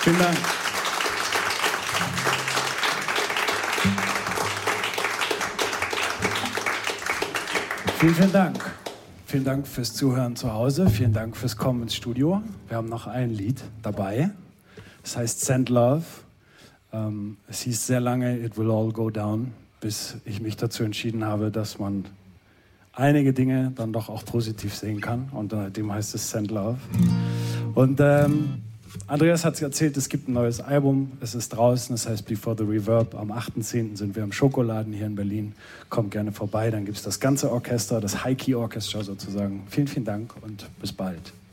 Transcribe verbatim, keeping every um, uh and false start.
Vielen Dank. Vielen, vielen Dank. Vielen Dank fürs Zuhören zu Hause. Vielen Dank fürs Kommen ins Studio. Wir haben noch ein Lied dabei. Das heißt Send Love. Ähm, es hieß sehr lange It Will All Go Down, bis ich mich dazu entschieden habe, dass man einige Dinge dann doch auch positiv sehen kann. Und seitdem heißt es Send Love. Und ähm, Andreas hat es erzählt, es gibt ein neues Album. Es ist draußen, es heißt Before the Reverb. Am achten zehnten sind wir im Schokoladen hier in Berlin. Kommt gerne vorbei, dann gibt es das ganze Orchester, das High Key Orchestra sozusagen. Vielen, vielen Dank und bis bald.